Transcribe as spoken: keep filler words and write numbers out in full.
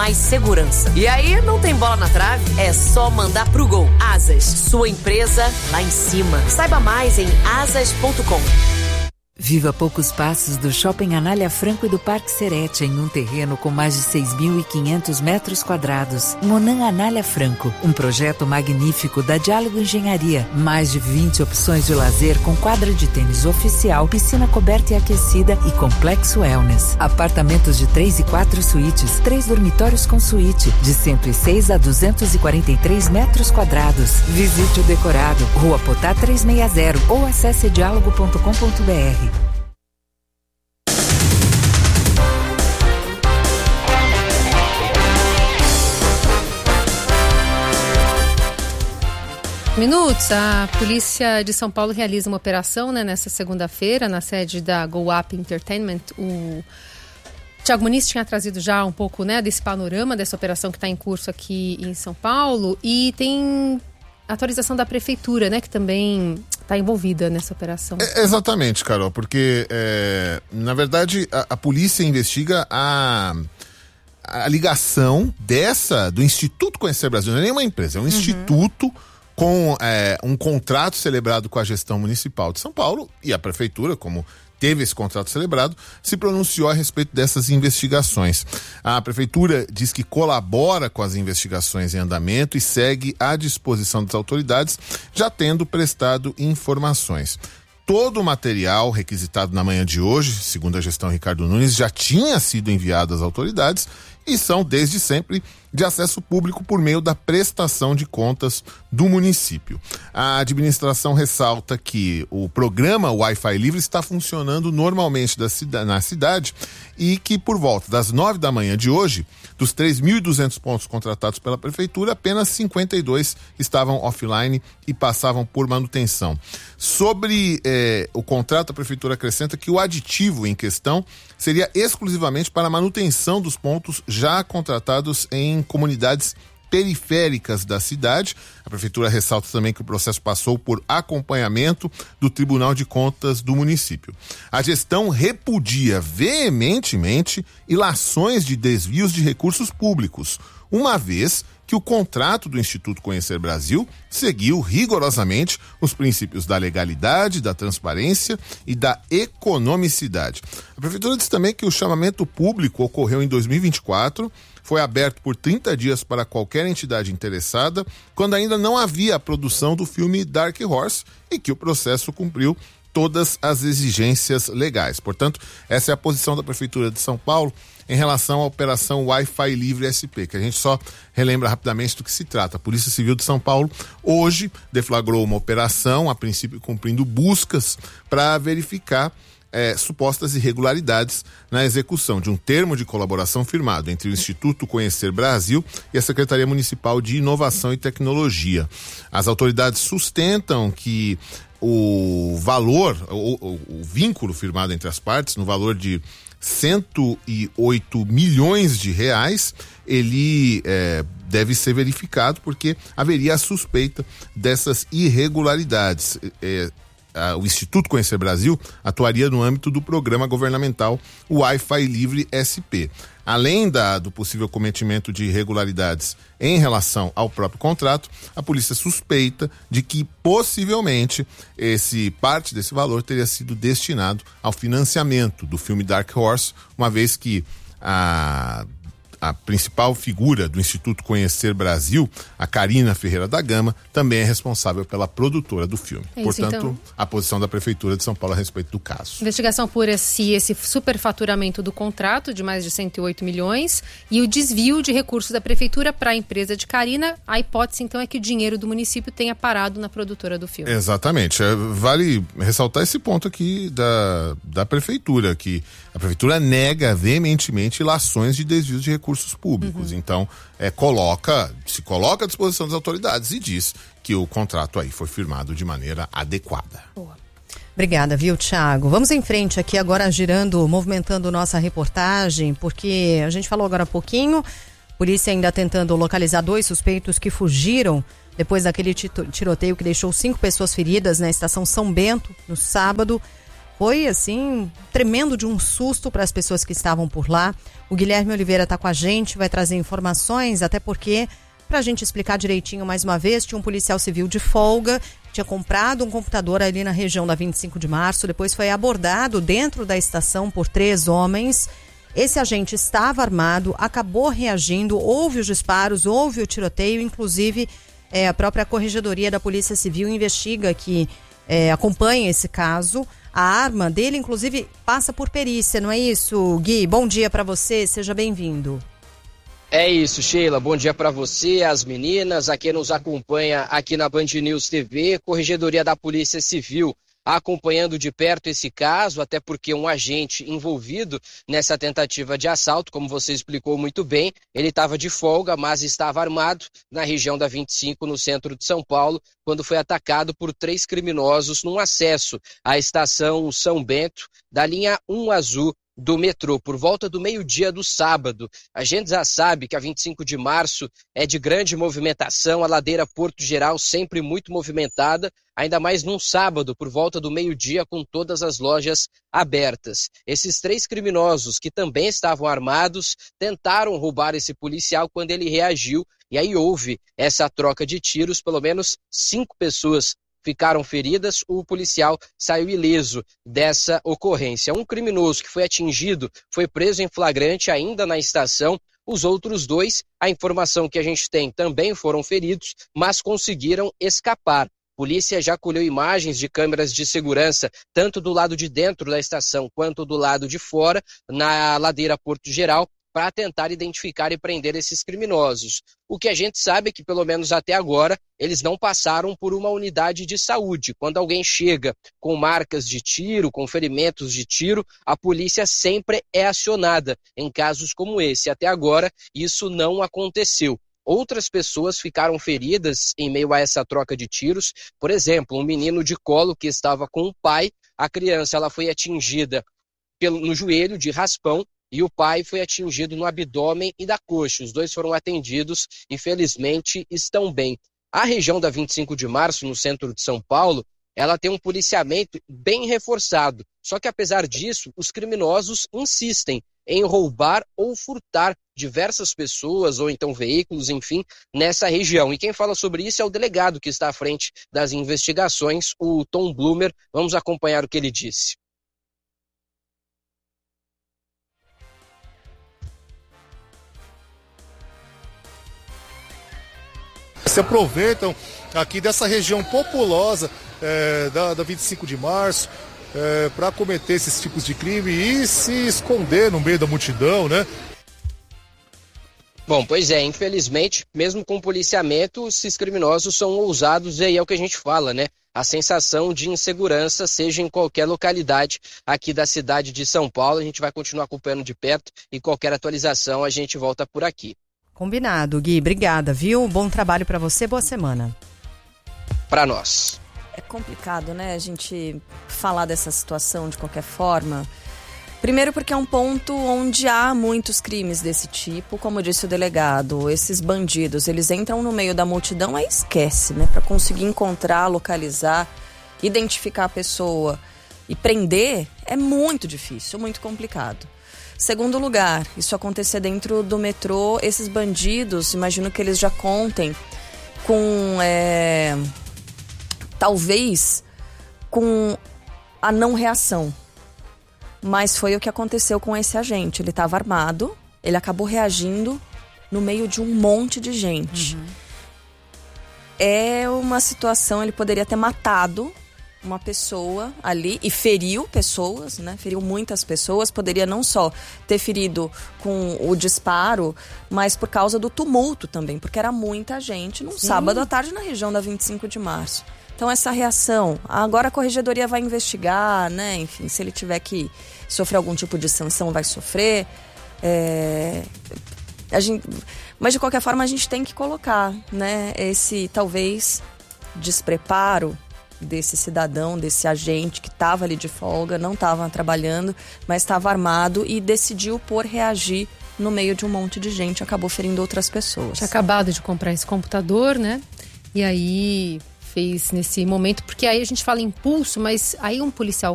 mais segurança. E aí, não tem bola na trave? É só mandar pro gol. Asas, sua empresa lá em cima. Saiba mais em asas ponto com. Viva a poucos passos do Shopping Anália Franco e do Parque Serete, em um terreno com mais de seis mil e quinhentos metros quadrados. Monan Anália Franco, um projeto magnífico da Diálogo Engenharia. Mais de vinte opções de lazer com quadra de tênis oficial, piscina coberta e aquecida e complexo wellness. Apartamentos de três e quatro suítes, três dormitórios com suíte, de cento e seis a duzentos e quarenta e três metros quadrados. Visite o decorado, Rua Potá trezentos e sessenta ou acesse diálogo ponto com ponto br. Minutos, a polícia de São Paulo realiza uma operação, né, nessa segunda-feira na sede da Go Up Entertainment. O Thiago Muniz tinha trazido já um pouco, né, desse panorama dessa operação que está em curso aqui em São Paulo, e tem atualização da prefeitura, né, que também está envolvida nessa operação. É, exatamente, Carol, porque é, na verdade a, a polícia investiga a a ligação dessa do Instituto Conhecer Brasil, não é nenhuma empresa, é um uhum. instituto com é, um contrato celebrado com a gestão municipal de São Paulo, e a prefeitura, como teve esse contrato celebrado, se pronunciou a respeito dessas investigações. A prefeitura diz que colabora com as investigações em andamento e segue à disposição das autoridades, já tendo prestado informações. Todo o material requisitado na manhã de hoje, segundo a gestão Ricardo Nunes, já tinha sido enviado às autoridades e são, desde sempre, de acesso público por meio da prestação de contas do município. A administração ressalta que o programa Wi-Fi Livre está funcionando normalmente da cida- na cidade e que, por volta das nove da manhã de hoje, dos três mil e duzentos pontos contratados pela prefeitura, apenas cinquenta e dois estavam offline e passavam por manutenção. Sobre eh, o contrato, a prefeitura acrescenta que o aditivo em questão seria exclusivamente para a manutenção dos pontos já contratados em comunidades periféricas da cidade. A prefeitura ressalta também que o processo passou por acompanhamento do Tribunal de Contas do município. A gestão repudia veementemente ilações de desvios de recursos públicos, uma vez que o contrato do Instituto Conhecer Brasil seguiu rigorosamente os princípios da legalidade, da transparência e da economicidade. A prefeitura diz também que o chamamento público ocorreu em dois mil e vinte e quatro, foi aberto por trinta dias para qualquer entidade interessada, quando ainda não havia a produção do filme Dark Horse, e que o processo cumpriu todas as exigências legais. Portanto, essa é a posição da Prefeitura de São Paulo em relação à operação Wi-Fi Livre S P, que a gente só relembra rapidamente do que se trata. A Polícia Civil de São Paulo hoje deflagrou uma operação, a princípio cumprindo buscas para verificar É, supostas irregularidades na execução de um termo de colaboração firmado entre o Instituto Conhecer Brasil e a Secretaria Municipal de Inovação e Tecnologia. As autoridades sustentam que o valor, o, o, o vínculo firmado entre as partes, no valor de cento e oito milhões de reais, ele é, deve ser verificado porque haveria a suspeita dessas irregularidades. É, o Instituto Conhecer Brasil atuaria no âmbito do programa governamental Wi-Fi Livre S P. Além da, do possível cometimento de irregularidades em relação ao próprio contrato, a polícia suspeita de que possivelmente esse, parte desse valor teria sido destinado ao financiamento do filme Dark Horse, uma vez que a A principal figura do Instituto Conhecer Brasil, a Karina Ferreira da Gama, também é responsável pela produtora do filme. É isso, Portanto, então, a posição da Prefeitura de São Paulo a respeito do caso. Investigação apura se esse superfaturamento do contrato de mais de cento e oito milhões e o desvio de recursos da Prefeitura para a empresa de Karina. A hipótese, então, é que o dinheiro do município tenha parado na produtora do filme. Exatamente. É, vale ressaltar esse ponto aqui da, da Prefeitura, que a Prefeitura nega veementemente ilações de desvios de recursos recursos públicos. Uhum. Então, é, coloca, se coloca à disposição das autoridades e diz que o contrato aí foi firmado de maneira adequada. Boa. Obrigada, viu, Thiago? Vamos em frente aqui agora, girando, movimentando nossa reportagem, porque a gente falou agora há pouquinho, polícia ainda tentando localizar dois suspeitos que fugiram depois daquele tiroteio que deixou cinco pessoas feridas na estação São Bento, no sábado. Foi, assim, tremendo de um susto para as pessoas que estavam por lá. O Guilherme Oliveira está com a gente, vai trazer informações, até porque, para a gente explicar direitinho mais uma vez, tinha um policial civil de folga, tinha comprado um computador ali na região da vinte e cinco de março, depois foi abordado dentro da estação por três homens. Esse agente estava armado, acabou reagindo, houve os disparos, houve o tiroteio, inclusive é, a própria Corregedoria da Polícia Civil investiga, que é, acompanha esse caso. A arma dele, inclusive, passa por perícia, não é isso, Gui? Bom dia para você, seja bem-vindo. É isso, Sheila. Bom dia para você, as meninas, a quem nos acompanha aqui na Band News T V, Corregedoria da Polícia Civil, acompanhando de perto esse caso, até porque um agente envolvido nessa tentativa de assalto, como você explicou muito bem, ele estava de folga, mas estava armado na região da vinte e cinco, no centro de São Paulo, quando foi atacado por três criminosos num acesso à estação São Bento, da linha um azul do metrô, por volta do meio-dia do sábado. A gente já sabe que a vinte e cinco de março é de grande movimentação, a ladeira Porto Geral sempre muito movimentada, ainda mais num sábado, por volta do meio-dia, com todas as lojas abertas. Esses três criminosos, que também estavam armados, tentaram roubar esse policial quando ele reagiu, e aí houve essa troca de tiros, pelo menos cinco pessoas ficaram feridas, o policial saiu ileso dessa ocorrência. Um criminoso que foi atingido foi preso em flagrante ainda na estação. Os outros dois, a informação que a gente tem, também foram feridos, mas conseguiram escapar. A polícia já colheu imagens de câmeras de segurança, tanto do lado de dentro da estação quanto do lado de fora, na ladeira Porto Geral, para tentar identificar e prender esses criminosos. O que a gente sabe é que, pelo menos até agora, eles não passaram por uma unidade de saúde. Quando alguém chega com marcas de tiro, com ferimentos de tiro, a polícia sempre é acionada em casos como esse. Até agora, isso não aconteceu. Outras pessoas ficaram feridas em meio a essa troca de tiros. Por exemplo, um menino de colo que estava com o pai, a criança ela foi atingida pelo, no joelho de raspão, e o pai foi atingido no abdômen e da coxa. Os dois foram atendidos e, felizmente, estão bem. A região da vinte e cinco de março, no centro de São Paulo, ela tem um policiamento bem reforçado. Só que, apesar disso, os criminosos insistem em roubar ou furtar diversas pessoas ou então veículos, enfim, nessa região. E quem fala sobre isso é o delegado que está à frente das investigações, o Tom Blumer. Vamos acompanhar o que ele disse. Se aproveitam aqui dessa região populosa é, da, da vinte e cinco de março é, para cometer esses tipos de crime e se esconder no meio da multidão, né? Bom, pois é, infelizmente, mesmo com policiamento, esses criminosos são ousados e aí é o que a gente fala, né? A sensação de insegurança, seja em qualquer localidade aqui da cidade de São Paulo. A gente vai continuar acompanhando de perto e qualquer atualização a gente volta por aqui. Combinado, Gui. Obrigada, viu? Bom trabalho para você, boa semana. Para nós. É complicado, né, a gente falar dessa situação de qualquer forma. Primeiro porque é um ponto onde há muitos crimes desse tipo, como disse o delegado, esses bandidos, eles entram no meio da multidão, aí esquece, né? Para conseguir encontrar, localizar, identificar a pessoa e prender é muito difícil, muito complicado. Segundo lugar, isso acontecer dentro do metrô, esses bandidos, imagino que eles já contem com, é, talvez, com a não reação. Mas foi o que aconteceu com esse agente. Ele estava armado, ele acabou reagindo no meio de um monte de gente. Uhum. É uma situação, ele poderia ter matado uma pessoa ali e feriu pessoas, né? Feriu muitas pessoas. Poderia não só ter ferido com o disparo, mas por causa do tumulto também, porque era muita gente num Sim. sábado à tarde na região da vinte e cinco de março. Então essa reação, agora a Corregedoria vai investigar, né? Enfim, se ele tiver que sofrer algum tipo de sanção, vai sofrer. É... A gente... Mas de qualquer forma a gente tem que colocar, né? Esse talvez despreparo desse cidadão, desse agente que estava ali de folga, não estava trabalhando, mas estava armado e decidiu por reagir no meio de um monte de gente, acabou ferindo outras pessoas. Tinha acabado de comprar esse computador, né? E aí fez nesse momento, porque aí a gente fala impulso, mas aí um policial